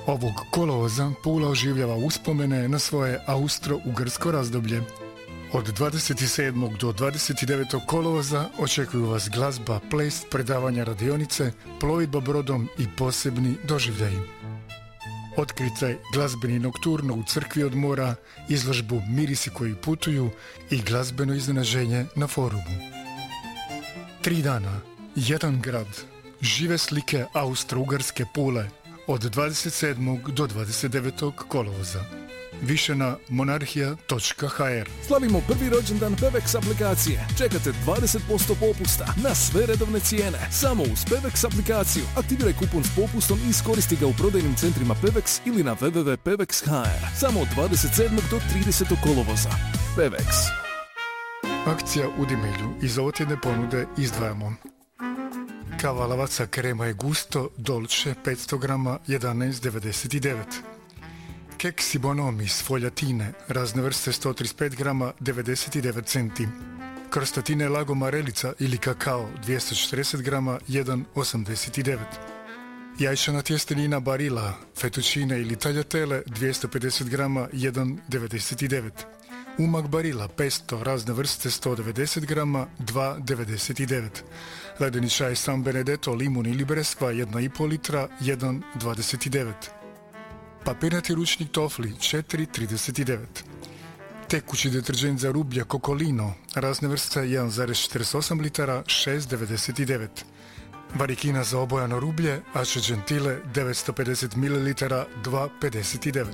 Ovog kolovoza Pula oživljava uspomene na svoje austro-ugarsko razdoblje. Od 27. do 29. kolovoza očekuju vas glazba, ples, predavanja radionice, plovidba brodom i posebni doživljaji. Otkritaj glazbeni nokturno u crkvi od mora, izložbu Mirisi koji putuju i glazbeno iznenaženje na forumu. 3 dana, jedan grad, žive slike austro-ugarske Pule od 27. do 29. kolovoza. Više na monarhija.hr. Slavimo prvi rođendan Pevex aplikacije. Čekate 20% popusta na sve redovne cijene. Samo uz Pevex aplikaciju. Aktiviraj kupon s popustom i iskoristi ga u prodajnim centrima Pevex ili na www.pevex.hr. Samo od 27. do 30. kolovoza. Pevex. Akcija u Dimelju. Iz ovotjedne ponude izdvajamo kava Lavazza Crema e Gusto Dolce 500 grama 11,99. Keksi Bonomi s foljatine razne vrste 135 grama 99 centi. Krostatine Lago Marelica ili kakao 240 grama 1,89. Jajčana tjestenina Barilla, fettuccine ili tagliatelle 250 grama 1,99. Umak Barilla pesto razne vrste 190 grama 2,99. Ledeni čaj San Benedetto limun ili breskva 1,5 litra 1,29. Papirnati ručnik Tofli 4,39. Tekući deterđent za rublja Kokolino razne vrste 1,48 litara 6,99. Varikina za obojano rublje Ace Gentile 950 ml 2,59.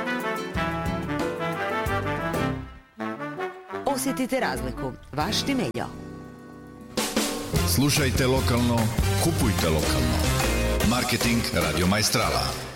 Osjetite razliku. Vaš Timeljo. Slušajte lokalno, kupujte lokalno. Marketing Radio Maestrala.